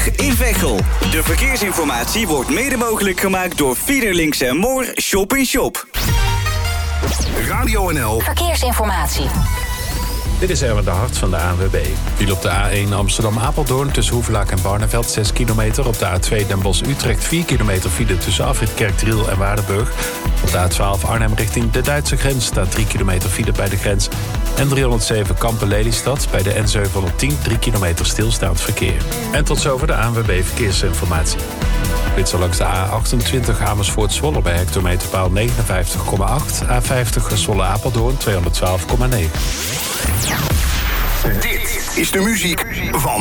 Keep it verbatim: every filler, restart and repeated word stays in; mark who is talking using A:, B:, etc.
A: in Veghel. De verkeersinformatie wordt mede mogelijk gemaakt door Fiederlinks en Moor Shop in Shop.
B: Radio N L
C: Verkeersinformatie.
D: Dit is Erwin de Hart van de A N W B. Viel op de A één Amsterdam-Apeldoorn tussen Hoevelaak en Barneveld zes kilometer. Op de A twee Den Bosch-Utrecht vier kilometer file tussen Afrit Kerkdriel en Waardenburg. Op de A twaalf Arnhem richting de Duitse grens staat drie kilometer file bij de grens. En driehonderdzeven Kampen-Lelystad bij de N zevenhonderdtien drie kilometer stilstaand verkeer. En tot zover de A N W B Verkeersinformatie. Dit zo langs de A achtentwintig Amersfoort-Zwolle bij hectometerpaal negenenvijftig komma acht. A vijftig Zwolle-Apeldoorn tweehonderdtwaalf komma negen.
B: Dit is de muziek van